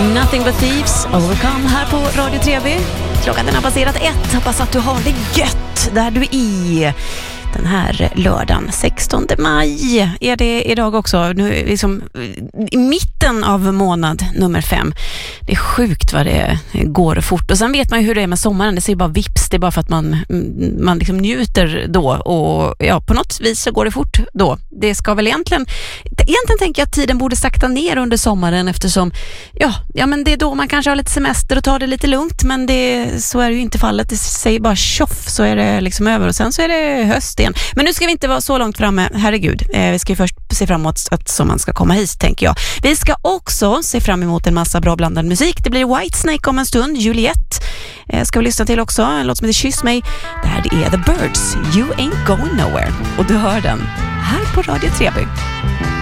Nothing but Thieves, Overcome här på Radio Treby. Klockan den har passerat 1. Hoppas att du har det gött där du är. Den här lördagen, 16 maj är det idag också. Nu är liksom i mitten av månad nummer 5. Det är sjukt vad det går fort. Och sen vet man ju hur det är med sommaren. Det ser bara vips. Det är bara för att man liksom njuter då. Och ja, på något vis så går det fort då. Det ska väl egentligen tänker jag att tiden borde sakta ner under sommaren eftersom ja men det är då man kanske har lite semester och tar det lite lugnt. Men så är det ju inte fallet. Det säger bara tjoff så är det liksom över och sen så är det höst igen. Men nu ska vi inte vara så långt framme, herregud. Vi ska ju först se fram emot att sommaren ska komma hit, tänker jag. Vi ska också se fram emot en massa bra blandad musik. Det blir Whitesnake om en stund, Juliette ska vi lyssna till också. En låt som heter Kyss mig. Det här är The Birds, You Ain't Going Nowhere. Och du hör den här på Radio Treby.